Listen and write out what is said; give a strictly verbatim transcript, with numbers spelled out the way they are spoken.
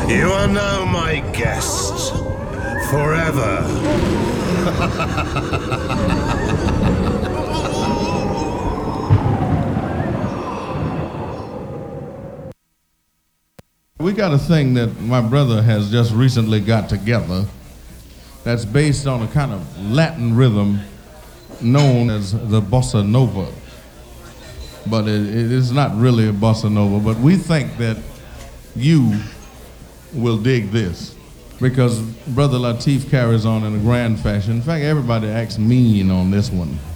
You are now my guest. Forever. We got a thing that my brother has just recently got together that's based on a kind of Latin rhythm known as the bossa nova. But it, it is not really a bossa nova, but we think that you will dig this because Brother Lateef carries on in a grand fashion. In fact, everybody acts mean on this one.